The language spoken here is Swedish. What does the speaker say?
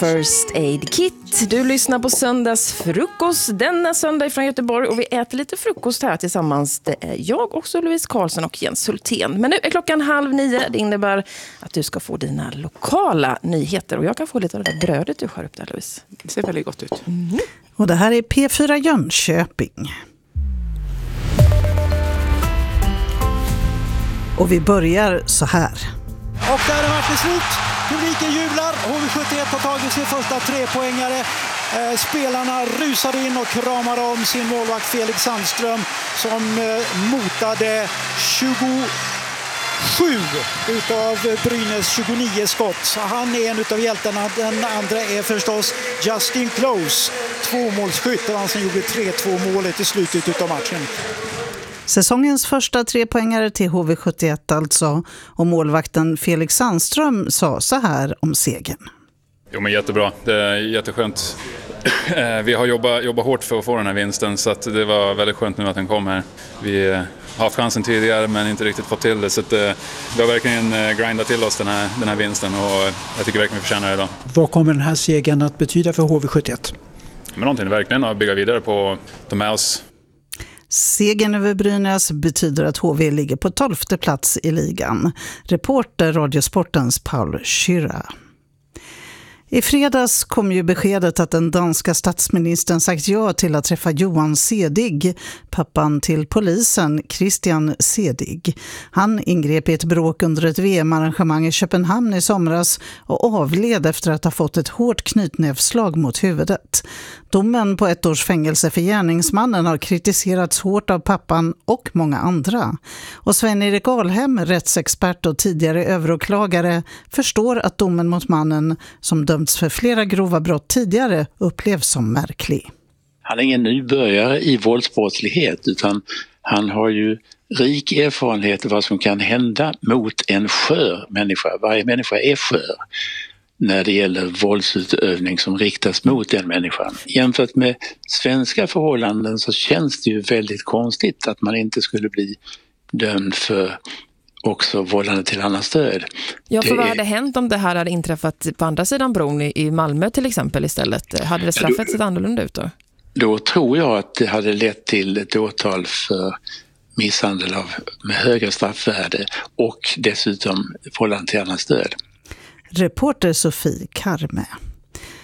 First Aid Kit. Du lyssnar på söndagsfrukost denna söndag från Göteborg och vi äter lite frukost här tillsammans. Det är jag också, Louise Karlsson och Jens Hultén. Men nu är klockan 8:30. Det innebär att du ska få dina lokala nyheter och jag kan få lite av det där brödet du skär upp där, Louise. Det ser väldigt gott ut. Och det här är P4 Jönköping. Och vi börjar så här. Och där är matchen slut. Publiken jublar. HV71 har tagit sin första trepoängare. Spelarna rusar in och kramar om sin målvakt Felix Sandström som motade 27 utav Brynäs 29 skott. Så han är en utav hjältarna. Den andra är förstås Justin Close. Tvåmålsskytt och han som gjorde 3-2 målet i slutet utav matchen. Säsongens första trepoängare till HV71 alltså, och målvakten Felix Sandström sa så här om segern. Jo, men jättebra, det är jätteskönt. Vi har jobbat hårt för att få den här vinsten så att det var väldigt skönt nu att den kom här. Vi har haft chansen tidigare men inte riktigt fått till det så att vi har verkligen grindat till oss den här vinsten och jag tycker verkligen vi förtjänar det idag. Vad kommer den här segern att betyda för HV71? Men någonting verkligen att bygga vidare på de med oss. Segern över Brynäs betyder att HV ligger på 12:e plats i ligan. Reporter Radiosportens Paul Schürrer. I fredags kom ju beskedet att den danska statsministern sagt ja till att träffa Johan Sedig, pappan till polisen Christian Sedig. Han ingrep i ett bråk under ett VM-arrangemang i Köpenhamn i somras och avled efter att ha fått ett hårt knytnävsslag mot huvudet. Domen på 1 års fängelse för gärningsmannen har kritiserats hårt av pappan och många andra. Och Sven-Erik Alhem, rättsexpert och tidigare överåklagare, förstår att domen mot mannen som dömts för flera grova brott tidigare upplevs som märklig. Han är ingen nybörjare i våldsbrottslighet utan han har ju rik erfarenhet av vad som kan hända mot en skör människa. Varje människa är skör när det gäller våldsutövning som riktas mot den människan. Jämfört med svenska förhållanden så känns det ju väldigt konstigt att man inte skulle bli dömd för också vållande till annans död. Ja, för vad hade hänt om det här hade inträffat på andra sidan bron i Malmö till exempel istället? Hade det straffet sett annorlunda ut då? Då tror jag att det hade lett till ett åtal för misshandel med högre straffvärde och dessutom vållande till annans död. Reporter Sofie Karme.